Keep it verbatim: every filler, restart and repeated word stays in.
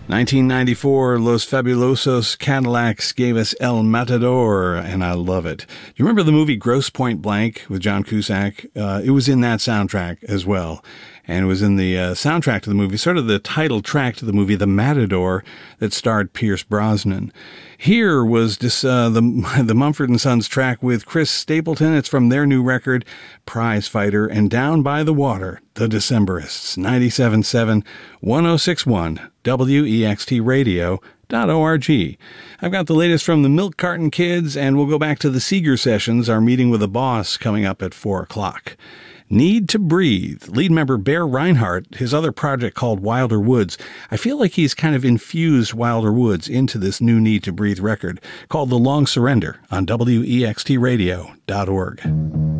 nineteen ninety-four, Los Fabulosos Cadillacs gave us El Matador, and I love it. Do you remember the movie Grosse Pointe Blank with John Cusack? Uh, it was in that soundtrack as well. And it was in the uh, soundtrack to the movie, sort of the title track to the movie, The Matador, that starred Pierce Brosnan. Here was this, uh, the, the Mumford and Sons track with Chris Stapleton. It's from their new record, Prize Fighter, and Down by the Water, The Decemberists, ninety-seven point seven, one oh six point one, W E X T radio dot org. I've got the latest from the Milk Carton Kids, and we'll go back to the Seeger Sessions, our meeting with the boss, coming up at four o'clock. Need to Breathe. Lead member Bear Reinhardt, his other project called Wilder Woods. I feel like he's kind of infused Wilder Woods into this new Need to Breathe record called The Long Surrender on W E X T radio dot org.